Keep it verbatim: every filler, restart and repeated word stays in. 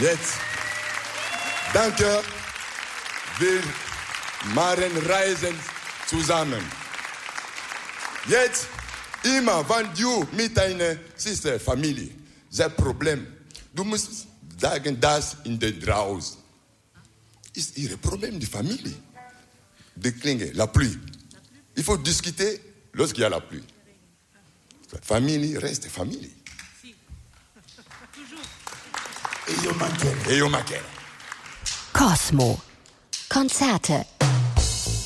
Jetzt, danke, wir machen Reisen zusammen. Jetzt, immer, wenn du mit deiner Sister, Familie, das Problem, du musst sagen, das in der draußen. Ist ihr Problem, die Familie. Die Klinge, la pluie. Il faut discuter lorsqu'il y a la pluie. Famille reste famille. Eyo Makere. Eyo Makere. Cosmo. Konzerte